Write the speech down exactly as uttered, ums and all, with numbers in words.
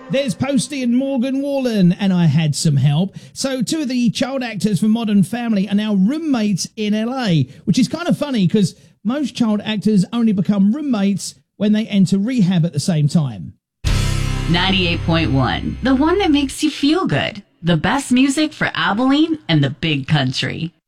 There's Posty and Morgan Wallen, and I had some help. So two of the child actors from Modern Family are now roommates in L A, which is kind of funny because most child actors only become roommates when they enter rehab at the same time. ninety-eight point one, the one that makes you feel good. The best music for Abilene and the big country.